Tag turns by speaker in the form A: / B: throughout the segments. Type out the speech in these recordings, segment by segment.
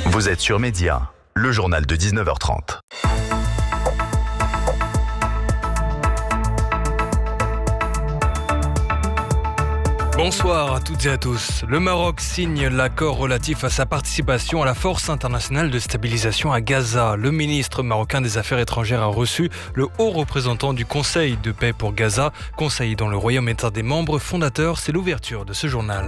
A: Vous êtes sur Média, le journal de 19h30.
B: Bonsoir à toutes et à tous. Le Maroc signe l'accord relatif à sa participation à la Force internationale de stabilisation à Gaza. Le ministre marocain des Affaires étrangères a reçu le haut représentant du Conseil de paix pour Gaza, conseil dont le Royaume est un des membres fondateurs. C'est l'ouverture de ce journal.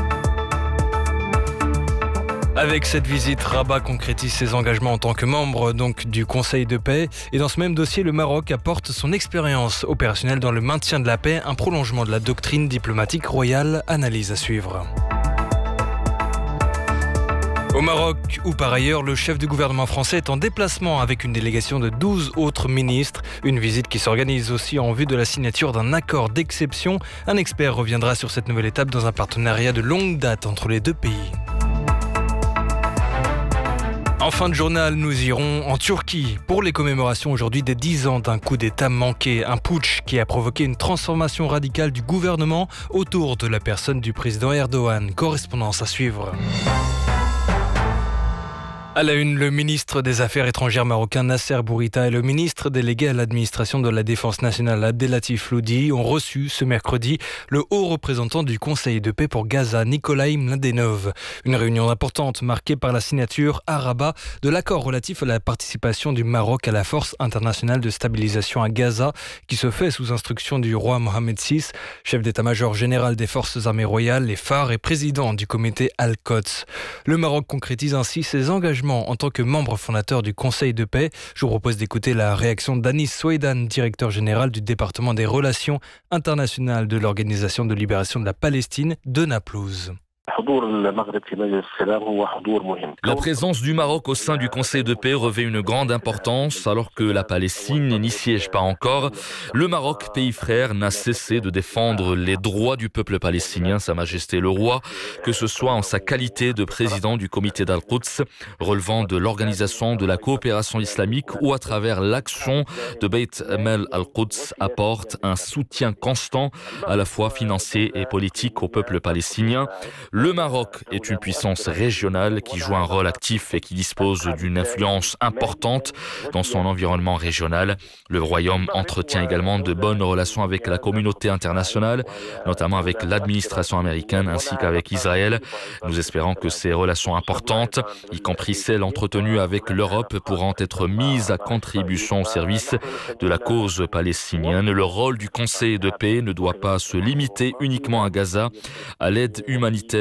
B: Avec cette visite, Rabat concrétise ses engagements en tant que membre du Conseil de paix. Et dans ce même dossier, le Maroc apporte son expérience opérationnelle dans le maintien de la paix, un prolongement de la doctrine diplomatique royale. Analyse à suivre. Au Maroc, où par ailleurs, le chef du gouvernement français est en déplacement avec une délégation de 12 autres ministres. Une visite qui s'organise aussi en vue de la signature d'un accord d'exception. Un expert reviendra sur cette nouvelle étape dans un partenariat de longue date entre les deux pays. En fin de journal, nous irons en Turquie pour les commémorations aujourd'hui des 10 ans d'un coup d'État manqué, un putsch qui a provoqué une transformation radicale du gouvernement autour de la personne du président Erdogan. Correspondance à suivre. À la une, le ministre des Affaires étrangères marocain Nasser Bourita et le ministre délégué à l'administration de la Défense nationale Abdelatif Loudi ont reçu ce mercredi le haut représentant du Conseil de paix pour Gaza, Nikolaï Mladenov. Une réunion importante marquée par la signature à Rabat de l'accord relatif à la participation du Maroc à la Force internationale de stabilisation à Gaza qui se fait sous instruction du roi Mohamed VI, chef d'état-major général des forces armées royales, les phares et président du comité Al-Quds. Le Maroc concrétise ainsi ses engagements en tant que membre fondateur du Conseil de paix. Je vous propose d'écouter la réaction d'Anis Soueidan, directeur général du département des relations internationales de l'Organisation de libération de la Palestine de Naplouse.
C: La présence du Maroc au sein du Conseil de paix revêt une grande importance alors que la Palestine n'y siège pas encore. Le Maroc, pays frère, n'a cessé de défendre les droits du peuple palestinien, Sa Majesté le Roi, que ce soit en sa qualité de président du comité d'Al-Quds, relevant de l'Organisation de la coopération islamique ou à travers l'action de Beit Amal Al-Quds, apporte un soutien constant à la fois financier et politique au peuple palestinien. Le Maroc est une puissance régionale qui joue un rôle actif et qui dispose d'une influence importante dans son environnement régional. Le Royaume entretient également de bonnes relations avec la communauté internationale, notamment avec l'administration américaine ainsi qu'avec Israël. Nous espérons que ces relations importantes, y compris celles entretenues avec l'Europe, pourront être mises à contribution au service de la cause palestinienne. Le rôle du Conseil de paix ne doit pas se limiter uniquement à Gaza, à l'aide humanitaire